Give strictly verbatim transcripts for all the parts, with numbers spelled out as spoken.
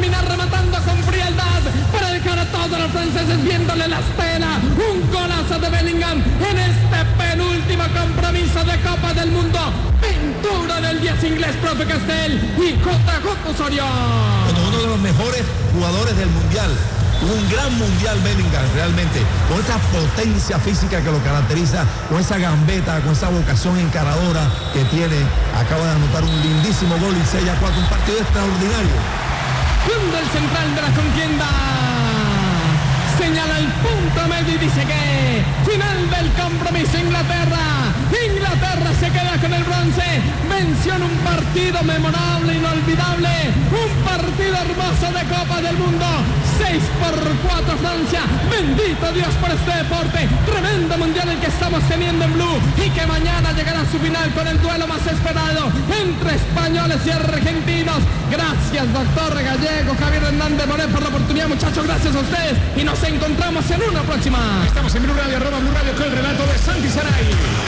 termina rematando con frialdad para dejar a todos los franceses viéndole la estela. Un golazo de Bellingham en este penúltimo compromiso de Copa del Mundo. Pintura del diez inglés, profe Castel y J J Osorio. Bueno, uno de los mejores jugadores del mundial. Un gran mundial Bellingham, realmente, con esa potencia física que lo caracteriza, con esa gambeta, con esa vocación encaradora que tiene. Acaba de anotar un lindísimo gol y sella cuatro, un partido extraordinario. Cuando el central de la contienda señala el punto medio y dice que final del compromiso. Inglaterra, Inglaterra se queda con el bronce, venció en un partido memorable, inolvidable, un partido hermoso de Copa del Mundo, seis por cuatro Francia. Bendito Dios por este deporte, tremendo mundial el que estamos teniendo en Blue, y que mañana llegará a su final con el duelo más esperado entre españoles y argentinos. Gracias doctor Gallego, Javier Hernández Moreno por la oportunidad, muchachos, gracias a ustedes y nos encontramos en una próxima. Estamos en Blue Radio, arroba Blue Radio, con el relato de Santi Saray.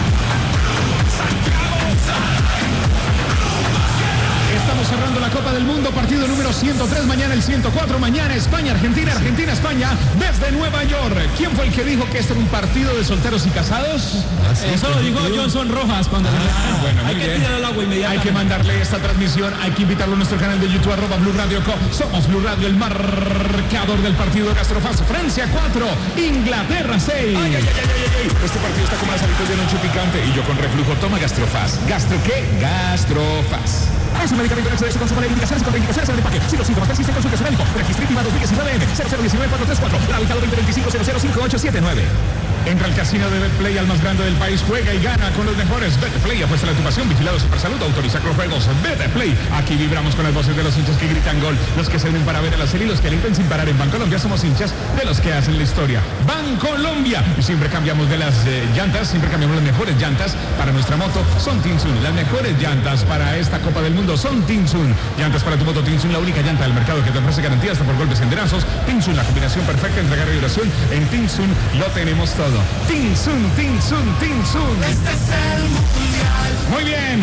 Estamos cerrando la Copa del Mundo, partido número ciento tres, mañana el ciento cuatro, mañana España, Argentina, Argentina, España, desde Nueva York. ¿Quién fue el que dijo que este era un partido de solteros y casados? Así Eso lo dijo Johnson Rojas cuando... Ah, bueno, hay que bien. tirar al agua inmediatamente. Hay que mandarle esta transmisión, hay que invitarlo a nuestro canal de YouTube, arroba Blue Radio Co. Somos Blue Radio, el marcador del partido. Gastrofaz, Francia cuatro, Inglaterra seis. Ay, ay, ay, ay, ay. Este partido está con más hábitos de noche picante y yo con reflujo. Toma Gastrofaz. ¿Gastro qué? Gastrofaz. Es un medicamento hecho de su consumo de indicaciones y contraindicaciones en el empaque. Si los síntomas persisten, consulte a su médico. Registro I N T I dos mil diecinueve M cero cero uno nueve cuatro tres cuatro. Radicado veinte veinticinco cero cero cinco ocho siete nueve. Entra al casino de Betplay, al más grande del país, juega y gana con los mejores. Betplay, apuesta a la ocupación, vigilado Supersalud, autoriza con los juegos. Betplay, aquí vibramos con las voces de los hinchas que gritan gol, los que se unen para ver a la serie y los que limpian sin parar. En Bancolombia somos hinchas de los que hacen la historia. Bancolombia, y siempre cambiamos de las eh, llantas, siempre cambiamos las mejores llantas para nuestra moto. Son Tinsun, las mejores llantas para esta Copa del Mundo son Tinsun. Llantas para tu moto Tinsun, la única llanta del mercado que te ofrece garantía hasta por golpes enderazos. Tinsun, la combinación perfecta entre carga y duración. En Tinsun lo tenemos todo. Tinsun, Tinsun, Tinsun. Este es el mundial. Muy bien.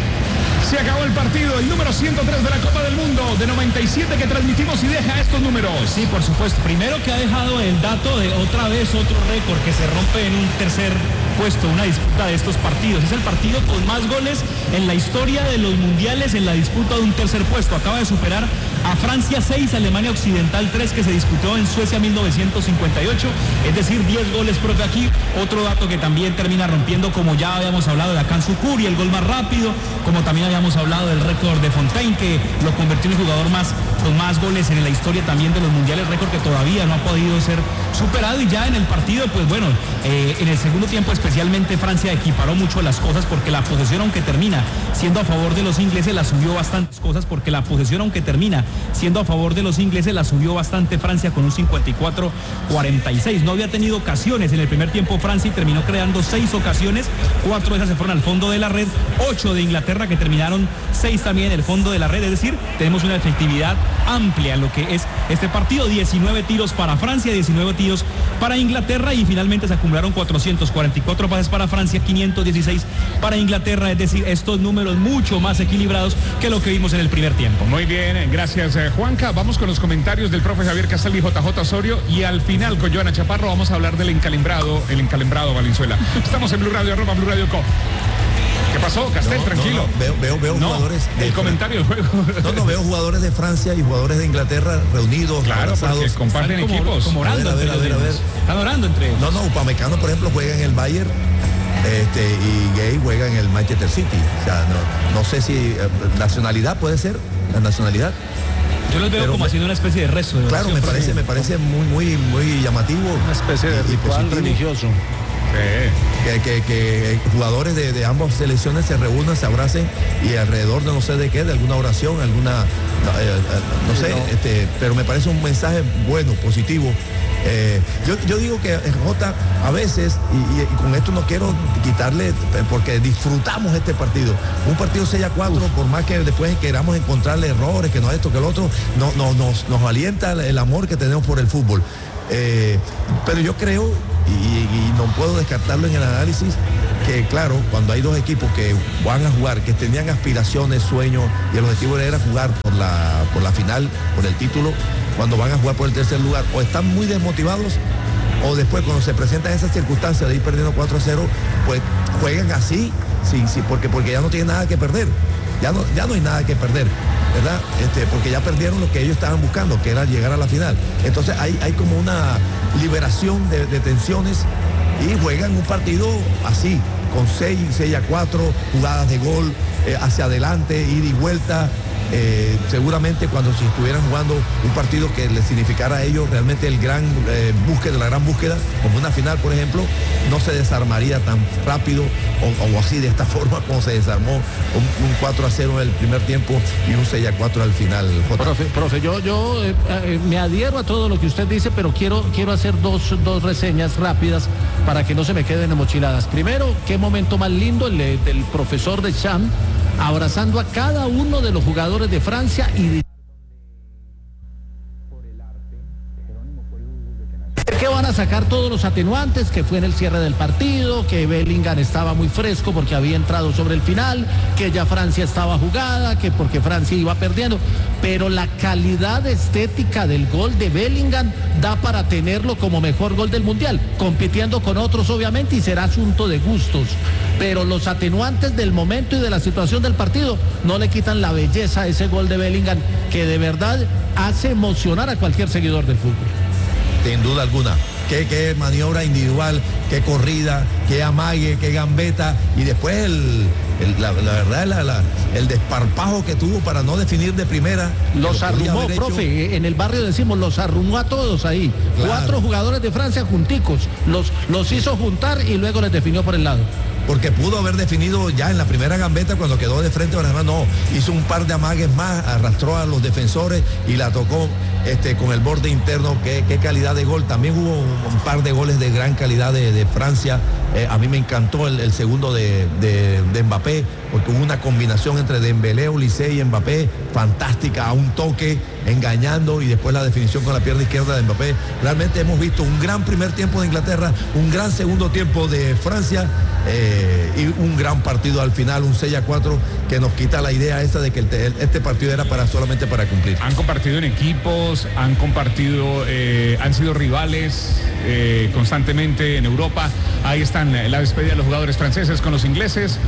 Se acabó el partido, el número ciento tres de la Copa del Mundo, de noventa y siete que transmitimos y deja estos números. Sí, por supuesto. Primero que ha dejado el dato de otra vez otro récord que se rompe en un tercer puesto, una disputa de estos partidos. Es el partido con más goles en la historia de los mundiales en la disputa de un tercer puesto. Acaba de superar a Francia seis, Alemania Occidental tres, que se disputó en Suecia mil novecientos cincuenta y ocho, es decir, diez goles profe aquí. Otro dato que también termina rompiendo, como ya habíamos hablado, de Akan Sukuri, el gol más rápido, como también habíamos hablado del récord de Fontaine, que lo convirtió en el jugador más con más goles en la historia también de los mundiales, récord que todavía no ha podido ser superado. Y ya en el partido, pues bueno, eh, en el segundo tiempo especialmente Francia equiparó mucho las cosas, porque la posesión, aunque termina siendo a favor de los ingleses, la subió bastantes cosas, porque la posesión, aunque termina siendo a favor de los ingleses, la subió bastante Francia con un cincuenta y cuatro cuarenta y seis. No había tenido ocasiones en el primer tiempo Francia y terminó creando seis ocasiones, cuatro de esas se fueron al fondo de la red, ocho de Inglaterra, que terminaron seis también en el fondo de la red. Es decir, tenemos una efectividad amplia en lo que es este partido. diecinueve tiros para Francia, diecinueve tiros para Inglaterra, y finalmente se acumularon cuatrocientos cuarenta y cuatro pases para Francia, quinientos dieciséis para Inglaterra. Es decir, estos números mucho más equilibrados que lo que vimos en el primer tiempo. Muy bien, gracias eh, Juanca. Vamos con los comentarios del profe Javier Castel y J J Osorio, y al final con Joana Chaparro vamos a hablar del encalimbrado, el encalimbrado Valenzuela. Estamos en Blue Radio, arroba Blue Radio Co. ¿Qué pasó, Castel? No, Tranquilo. No, no, veo, veo, veo no, jugadores. El de comentario del juego. No, no, veo jugadores de Francia y jugadores de Inglaterra reunidos, claro, abrazados. porque comparten como, equipos. como orando a ver, a ver, entre a ver, ellos. a ver. Están orando entre ellos. No, no, Upamecano, por ejemplo, juega en el Bayern, este, y Gay juega en el Manchester City. O sea, no, no sé si eh, nacionalidad puede ser, la nacionalidad. Yo los veo Pero como me, haciendo una especie de rezo. De claro, me parece, me parece muy, muy, muy llamativo. Una especie de y, ritual y religioso. Sí. Que, que, que jugadores de, de ambas selecciones se reúnan, se abracen y alrededor de no sé de qué, de alguna oración, alguna, no, eh, no sé, no. Este, pero me parece un mensaje bueno, positivo. Eh, yo, yo digo que Jota, a veces, y, y, y con esto no quiero quitarle, porque disfrutamos este partido. Un partido seis a cuatro, por más que después queramos encontrarle errores, que no esto, que lo otro, no, no, nos, nos alienta el amor que tenemos por el fútbol. Eh, pero yo creo, y, y no puedo descartarlo en el análisis, que claro, cuando hay dos equipos que van a jugar, que tenían aspiraciones, sueños, y el objetivo era jugar por la, por la final, por el título, cuando van a jugar por el tercer lugar, o están muy desmotivados, o después cuando se presentan esas circunstancias de ir perdiendo cuatro a cero, pues juegan así, sí, sí, porque, porque ya no tienen nada que perder, ya no, ya no hay nada que perder, ¿verdad? Este, porque ya perdieron lo que ellos estaban buscando, que era llegar a la final. Entonces hay, hay como una liberación de, de tensiones y juegan un partido así, con seis, seis a cuatro, jugadas de gol, eh, hacia adelante, ida y vuelta. Eh, seguramente cuando si estuvieran jugando un partido que les significara a ellos realmente el gran eh, búsqueda, la gran búsqueda, como una final por ejemplo, no se desarmaría tan rápido o, o así de esta forma como se desarmó un, un cuatro a cero en el primer tiempo y un seis a cuatro al final. Profe, profe, yo, yo eh, eh, me adhiero a todo lo que usted dice, pero quiero, quiero hacer dos, dos reseñas rápidas para que no se me queden emochiladas. Primero, qué momento más lindo el del profesor Deschamps abrazando a cada uno de los jugadores de Francia y que van a sacar todos los atenuantes, que fue en el cierre del partido, que Bellingham estaba muy fresco porque había entrado sobre el final, que ya Francia estaba jugada, que porque Francia iba perdiendo, pero la calidad estética del gol de Bellingham da para tenerlo como mejor gol del Mundial, compitiendo con otros obviamente y será asunto de gustos, pero los atenuantes del momento y de la situación del partido no le quitan la belleza a ese gol de Bellingham, que de verdad hace emocionar a cualquier seguidor del fútbol. Sin duda alguna. Qué, qué maniobra individual, qué corrida, qué amague, qué gambeta, y después el, el, la, la verdad la, la, el desparpajo que tuvo para no definir de primera. Los arrumó, profe, en el barrio decimos, los arrumó a todos ahí. Claro. Cuatro jugadores de Francia junticos, los, los hizo juntar y luego les definió por el lado. Porque pudo haber definido ya en la primera gambeta cuando quedó de frente, pero además no, hizo un par de amagues más, arrastró a los defensores y la tocó este, con el borde interno. Qué, qué calidad de gol. También hubo un, un par de goles de gran calidad de, de Francia. Eh, a mí me encantó el, el segundo de, de, de Mbappé, porque hubo una combinación entre Dembélé, Olise y Mbappé fantástica, a un toque, engañando, y después la definición con la pierna izquierda de Mbappé. Realmente hemos visto un gran primer tiempo de Inglaterra, un gran segundo tiempo de Francia, eh, y un gran partido al final, un seis a cuatro, que nos quita la idea esa de que el, el, este partido era para solamente para cumplir. Han compartido en equipos, han compartido, eh, han sido rivales eh, constantemente en Europa. Ahí están eh, la despedida de los jugadores franceses con los ingleses.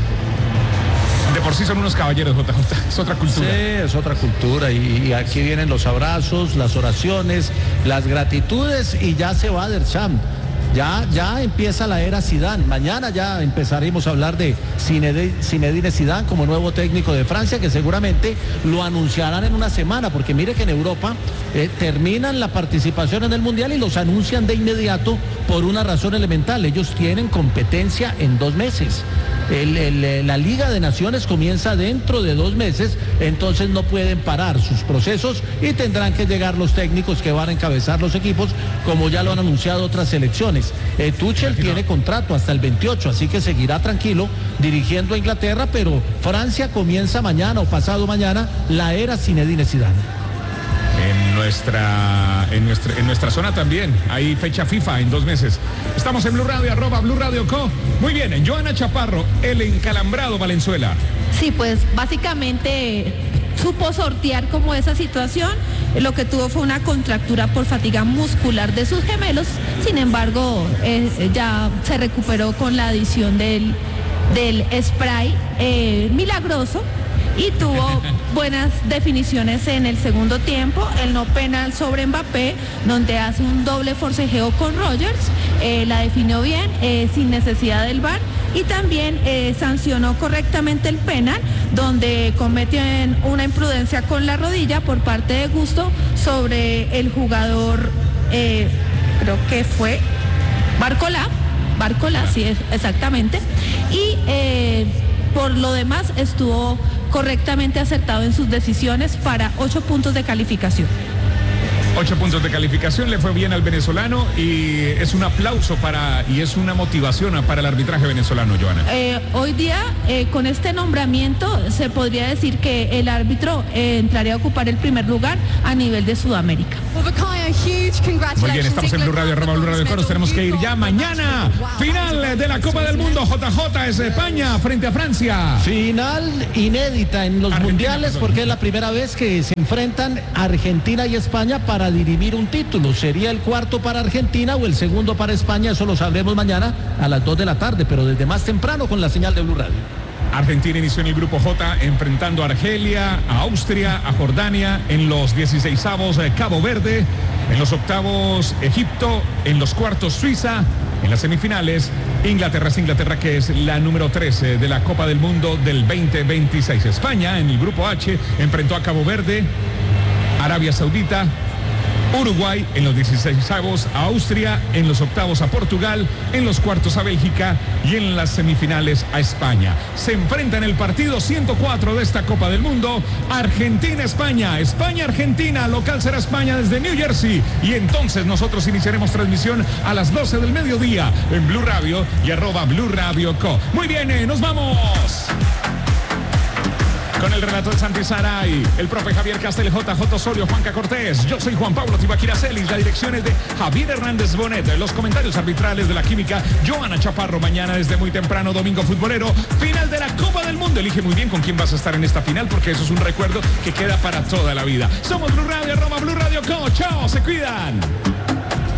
De por sí son unos caballeros, J J, es otra cultura. Sí, es otra cultura, y, y aquí vienen los abrazos, las oraciones, las gratitudes, y ya se va Deschamps. Ya, ya empieza la era Zidane. Mañana ya empezaremos a hablar de Zinedine Zidane como nuevo técnico de Francia, que seguramente lo anunciarán en una semana, porque mire que en Europa eh, terminan la participación en el Mundial y los anuncian de inmediato por una razón elemental. Ellos tienen competencia en dos meses. El, el, la Liga de Naciones comienza dentro de dos meses, entonces no pueden parar sus procesos y tendrán que llegar los técnicos que van a encabezar los equipos, como ya lo han anunciado otras selecciones. Eh, Tuchel tiene contrato hasta el veintiocho, así que seguirá tranquilo dirigiendo a Inglaterra, pero Francia comienza mañana o pasado mañana la era Zinedine Zidane. En nuestra, en nuestra, en nuestra zona también hay fecha FIFA en dos meses. Estamos en Blue Radio, arroba Blue Radio Co. Muy bien, Joana Chaparro, el encalambrado Valenzuela. Sí, pues básicamente supo sortear como esa situación. Lo que tuvo fue una contractura por fatiga muscular de sus gemelos. Sin embargo, eh, ya se recuperó con la adición del, del spray eh, milagroso. Y tuvo buenas definiciones en el segundo tiempo, el no penal sobre Mbappé, donde hace un doble forcejeo con Rogers, eh, la definió bien, eh, sin necesidad del V A R, y también eh, sancionó correctamente el penal, donde cometen una imprudencia con la rodilla por parte de Gusto sobre el jugador, eh, creo que fue Barcola, Barcola, sí, exactamente, y eh, por lo demás estuvo correctamente acertado en sus decisiones para ocho puntos de calificación. Ocho puntos de calificación, le fue bien al venezolano y es un aplauso para y es una motivación para el arbitraje venezolano, Joana. Eh, hoy día, eh, con este nombramiento, se podría decir que el árbitro eh, entraría a ocupar el primer lugar a nivel de Sudamérica. Muy bien, estamos en Blue Radio, arroba Blue Radio, nos tenemos que ir ya mañana. Final de la Copa del Mundo, J J es España frente a Francia. Final inédita en los Argentina, mundiales perdón. porque es la primera vez que se enfrentan Argentina y España para dirimir un título. Sería el cuarto para Argentina o el segundo para España, eso lo sabremos mañana a las dos de la tarde, pero desde más temprano con la señal de Blue Radio. Argentina inició en el grupo J enfrentando a Argelia, a Austria, a Jordania, en los dieciseisavos eh, Cabo Verde, en los octavos Egipto, en los cuartos Suiza, en las semifinales Inglaterra es Inglaterra, que es la número trece de la Copa del Mundo del veinte veintiséis. España en el grupo H enfrentó a Cabo Verde, Arabia Saudita, Uruguay en los dieciseisavos a Austria, en los octavos a Portugal, en los cuartos a Bélgica y en las semifinales a España. Se enfrenta en el partido ciento cuatro de esta Copa del Mundo, Argentina-España, España-Argentina, local será España desde New Jersey y entonces nosotros iniciaremos transmisión a las doce del mediodía en Blue Radio y arroba Blue Radio Co. Muy bien, eh, nos vamos. Con el relato de Santi Saray, el profe Javier Castel, J J Osorio, Juanca Cortés, yo soy Juan Pablo Tibaquira Celis, la dirección es de Javier Hernández Bonet, los comentarios arbitrales de la química, Joana Chaparro, mañana desde muy temprano, domingo futbolero, final de la Copa del Mundo. Elige muy bien con quién vas a estar en esta final, porque eso es un recuerdo que queda para toda la vida. Somos Blue Radio, arroba Blue Radio Co. Chao, se cuidan.